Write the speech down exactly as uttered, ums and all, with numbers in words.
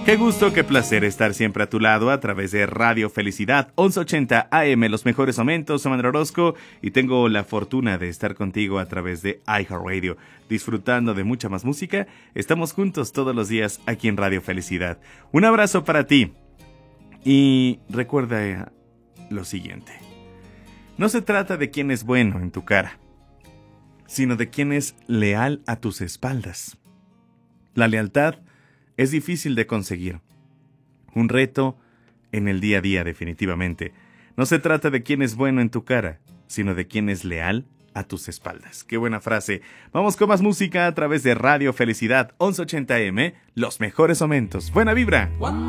Qué gusto, qué placer estar siempre a tu lado a través de Radio Felicidad, once ochenta A M, los mejores momentos. Soy Manuel Orozco y tengo la fortuna de estar contigo a través de iHeartRadio, disfrutando de mucha más música. Estamos juntos todos los días aquí en Radio Felicidad. Un abrazo para ti y recuerda lo siguiente. No se trata de quién es bueno en tu cara, sino de quién es leal a tus espaldas. La lealtad es difícil de conseguir. Un reto en el día a día, definitivamente. No se trata de quién es bueno en tu cara, sino de quién es leal a tus espaldas. Qué buena frase. Vamos con más música a través de Radio Felicidad, once ochenta A M, los mejores momentos. Buena vibra.